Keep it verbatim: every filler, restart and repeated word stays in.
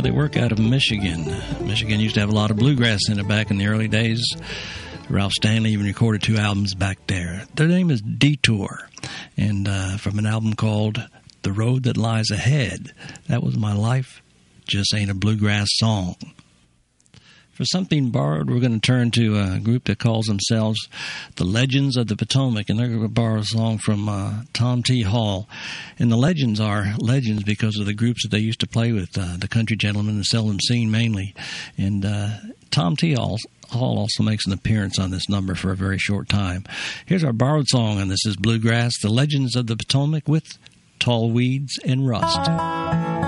they work out of Michigan. Michigan used to have a lot of bluegrass in it back in the early days. Ralph Stanley even recorded two albums back there. Their name is Detour, and uh, from an album called The Road That Lies Ahead. That was My Life Just Ain't a Bluegrass Song. For something borrowed, we're going to turn to a group that calls themselves the Legends of the Potomac, and they're going to borrow a song from uh, Tom T. Hall. And the Legends are legends because of the groups that they used to play with, uh, the Country Gentlemen and Seldom Seen mainly. And uh, Tom T. Hall Hall also makes an appearance on this number for a very short time. Here's our borrowed song, and this is Bluegrass, the Legends of the Potomac with Tall Weeds and Rust.